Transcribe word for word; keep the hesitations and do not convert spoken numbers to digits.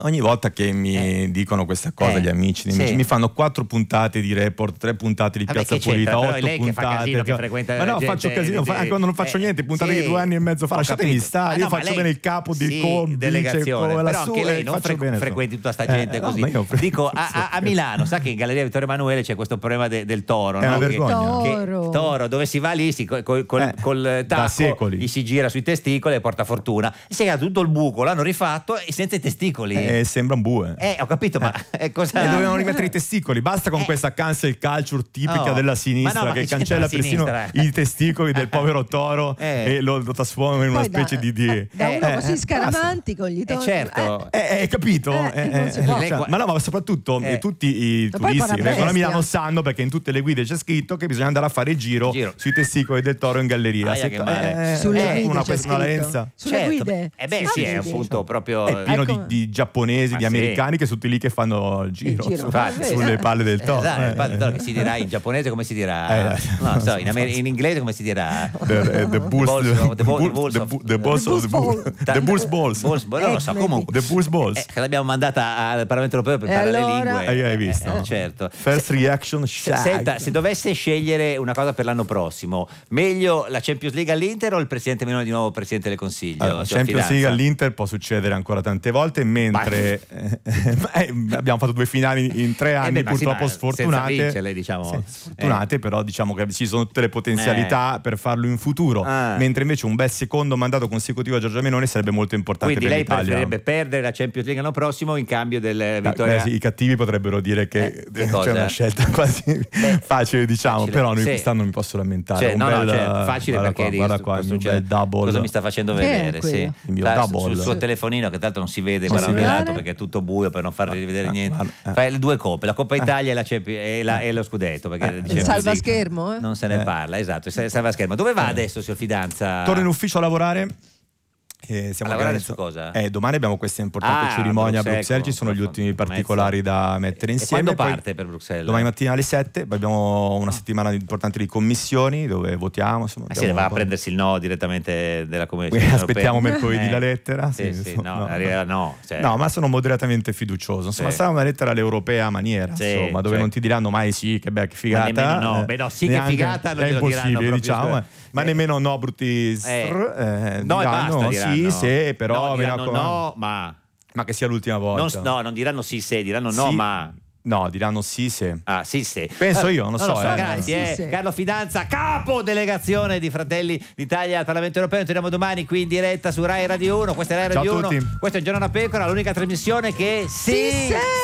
Ogni volta che mi Eh. dicono questa cosa Eh. gli amici, gli Sì. amici mi fanno quattro puntate di Report, tre puntate di Vabbè, Piazza che c'entra? Pulita, Però è otto lei che fa puntate. casino, che frequenta ma no, gente- faccio casino, fa- anche quando non faccio eh, niente, puntate sì, di due anni e mezzo fa, ho lasciatemi capito. stare, Ah, io no, ma faccio lei- bene il capo di sì, com, delegazione, vice, però co, anche lassù, lei non e faccio fre- bene, frequenti tutta sta Eh, gente no, così. ma io fre- Dico, a, a- a Milano, sa che in Galleria Vittorio Emanuele c'è questo problema de- del toro, È no? una Che- vergogna. che- Toro. toro, dove si va lì, si, col, col, col- Eh, col da tacco secoli. gli si gira sui testicoli e porta fortuna. Si è tutto il buco, l'hanno rifatto e senza i testicoli. Eh, sembra un bue. Eh, ho capito, ma è cosa... E dovevano rimettere i testicoli, basta con Eh. questa cancel culture tipica Oh. della Ma sinistra no, ma che che cancella c'entra la persino sinistra? i testicoli del povero toro Eh. e lo, lo trasforma in una Poi da- specie di... di da uno Eh, così eh, scaramantico gli Eh, togli certo. Eh, eh, capito? Eh, Eh, non eh, si può. eh, cioè, ma no, ma soprattutto Eh. eh, tutti i Ma poi turisti che vengono a parabestia. Milano sanno, perché in tutte le guide c'è scritto che bisogna andare a fare il giro, Giro. sui testicoli del toro in galleria. Aia, Se- che male. eh, Sulle eh, guide una c'è personalenza. scritto. Sulle Certo. guide. Eh beh, Ah, sì, è vedi. appunto proprio... È pieno Ecco. di, di giapponesi, Ma di sì. americani che sono tutti lì che fanno il giro, giro. su- Infatti. sulle palle del toro. Esatto, eh, il palle del toro eh. che si dirà in giapponese come si dirà? Eh, no, so, in, non so. amer- in inglese come si dirà? The, the bulls, Balls, the, the ball- bulls, the the, balls bu- of- the balls of the bull- Ta- the bulls balls, Balls, non lo so, Eh, comunque. the bulls balls. Eh, che l'abbiamo mandata al Parlamento Europeo per E parlare le allora? lingue. Eh, hai visto? Eh, certo. First reaction Se- shag. Senta, se dovesse scegliere una cosa per l'anno prossimo, meglio la Champions League all'Inter o il Presidente Meloni di nuovo Presidente del Consiglio? Allora, Sua Champions fidanza? League all'Inter può succedere ancora tante volte, mentre eh, abbiamo fatto due finali in tre Eh anni, beh, ma sì, purtroppo ma sfortunate. senza vincerle, diciamo. Sì, sfortunate, però diciamo che ci sono tutte le potenzialità per farlo in futuro. Ah. Mentre invece un bel secondo mandato consecutivo a Giorgia Meloni sarebbe molto importante Quindi per lei l'Italia. preferirebbe perdere la Champions League l'anno prossimo in cambio del Ah, vittoria? beh, sì, i cattivi potrebbero dire che Eh, che c'è cosa? una scelta quasi facile, diciamo, facile, però noi sì. quest'anno non mi posso lamentare. Cioè, Un no, no, bel- certo, facile guarda perché qua, di- guarda sto- qua, il sto mio succedendo- bel double. cosa mi sta facendo Che è vedere? quello? Sì. Il mio Dai, double. sul suo telefonino, che tanto non si vede Posso guarda, vedere? lato, perché è tutto buio per non farvi vedere Ah, niente. guarda, eh. Fai le due coppe, la Coppa Italia e, la Champions- e, la- e lo scudetto, perché di Il Champions League salvaschermo, eh? non se ne Eh. parla, esatto, il salvaschermo. Dove va adesso, signor Fidanza? Torno in ufficio a lavorare. Eh, siamo A lavorare organizz- su cosa? Eh, domani abbiamo questa importante Ah, cerimonia a Bruxelles, Bruxelles, ci sono gli con- ultimi con particolari da mettere E insieme. quando Poi parte per Bruxelles? domani mattina alle sette, poi abbiamo una settimana importante di commissioni dove votiamo. Insomma, Ah, sì, abbiamo va un a po'- prendersi il no direttamente della Commissione Quindi europea. aspettiamo mercoledì Eh. la lettera. Sì, sì, sì, insomma, no, arriverà no. Cioè, No, ma sono moderatamente fiducioso. Insomma, Sì. sarà una lettera all'europea maniera, Sì, insomma, dove cioè- non ti diranno mai sì, che beh, che figata. Ma nemmeno no. eh, Beh, no, sì, che neanche- figata non è glielo diranno impossibile, proprio, diciamo. cioè. eh. Ma Eh. nemmeno no, brutti. Eh. str- eh, no, e diranno basta, sì, diranno. sì, però no, mi diranno raccomando. no, ma Ma che sia l'ultima non, volta. no, non diranno sì, se, diranno no, Sì. ma No, diranno sì, se. ah, sì, sì. Penso Eh, io, non lo so, eh. grazie. Sì, eh. sì. Carlo Fidanza, capo delegazione di Fratelli d'Italia al Parlamento Europeo. Noi torniamo domani qui in diretta su Rai Radio uno. Questa è Rai Ciao Radio a uno. tutti. Questo è Un Giorno da Pecora, l'unica trasmissione che sì, Sì, sì.